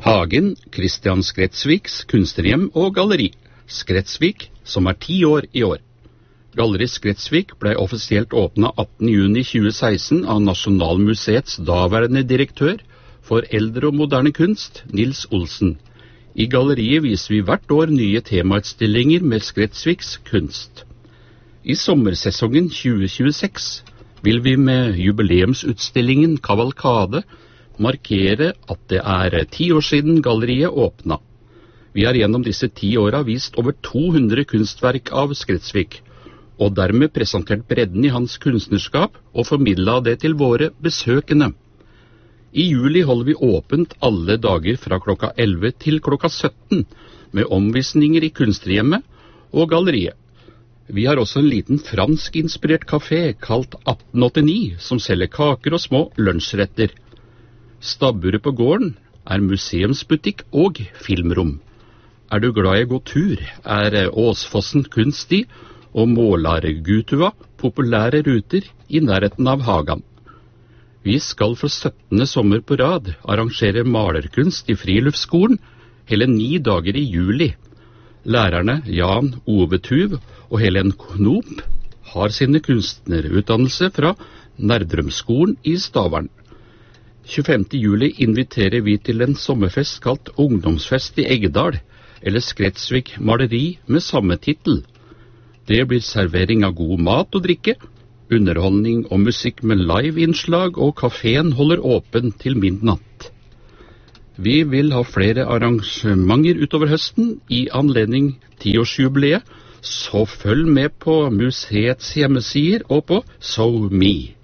Hagen, Christian Skretsviks kunstnerhjem og galleri. Skretsvik, som er 10 år i år. Galleri Skretsvik ble offisielt åpnet 18. juni 2016 av Nasjonalmuseets daværende direktør for eldre og moderne kunst, Nils Olsen. I galleriet viser vi hvert år nye temautstillinger med Skretsviks kunst. I sommersesongen 2026 vil vi med jubileumsutstillingen Kavalkade markere at det er 10 år siden galleriet åpnet. Vi har gjennom disse 10 årene vist over 200 kunstverk av Skretsvik, og dermed presentert bredden i hans kunstnerskap og formidlet det til våre besøkende. I juli holder vi åpent alle dager fra klokka 11 til klokka 17 med omvisninger i kunstnerhjemmet og galleriet. Vi har også en liten fransk-inspirert kafé kalt 1889 som selger kaker og små lunsjretter. Stabburet på gården er museumsbutikk og filmrom. Er du glad i å gå tur, er Åsfossen kunststi og Målargutua populære ruter i nærheten av Hagan. Vi skal for 17. sommer på rad arrangere malerkunst i friluftsskolen hele 9 dager i juli. Lærerne Jan Ove Tuv og Helen Knop har sine kunstnerutdannelse fra Nerdrumskolen i Stavern. 25. juli inviterer vi til en sommerfest kalt Ungdomsfest i Eggedal, eller Skretsvik maleri med samme titel. Det blir servering av god mat og drikke, underholdning og musikk med live-innslag, og kaféen holder åpen til midnatt. Vi vil ha flere arrangementer utover høsten i anledning 10-årsjubileet, så følg med på museets hjemmesider og på SoMe.